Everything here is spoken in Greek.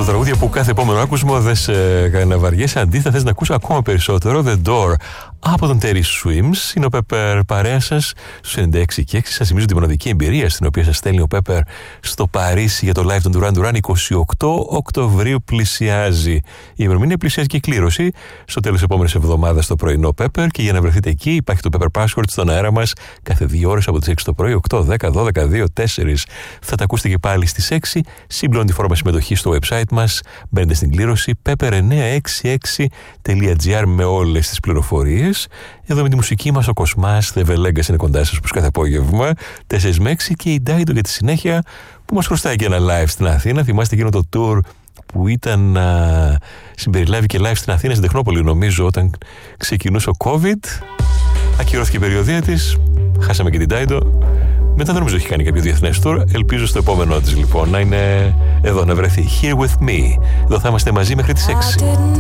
τα τραγούδια που κάθε επόμενο άκουσμα δεν σε βαριέσαι. Αντίθετα, θες να ακούσει ακόμα περισσότερο. The Door από τον Terry Swims. Είναι ο Πέπερ παρέα σας στους 96 και 6. Σας θυμίζω την μοναδική εμπειρία στην οποία σας στέλνει ο Πέπερ στο Παρίσι για το live των Duran Duran. 28 Οκτωβρίου πλησιάζει. Η ημερομηνία πλησιάζει και η κλήρωση στο τέλος της επόμενης εβδομάδας το πρωινό Πέπερ. Και για να βρεθείτε εκεί υπάρχει το Pepper Password στον αέρα μας κάθε 2 ώρες από τις 6 το πρωί. 8, 10, 12, 2, 4. Θα τα ακούσετε και πάλι στις 6. Συμπληρώνει τη φόρμα συμμετοχή στο website μας. Μπαίνετε στην κλήρωση pepper966.gr με όλες τις πληροφορίες. Εδώ με τη μουσική μας ο Κοσμάς, The Velegas είναι κοντά σας όπως κάθε απόγευμα. 4 με 6 και η Dido για τη συνέχεια που μας χρωστάει και ένα live στην Αθήνα. Θυμάστε εκείνο το tour που ήταν να συμπεριλάβει και live στην Αθήνα, στην Τεχνόπολη νομίζω, όταν ξεκινούσε ο COVID. Ακυρώθηκε η περιοδία της. Χάσαμε και την Dido. Μετά δεν νομίζω έχει κάνει κάποιο διεθνές tour. Ελπίζω στο επόμενό της λοιπόν να είναι εδώ, να βρεθεί. Here with me. Εδώ θα είμαστε μαζί μέχρι τις 6.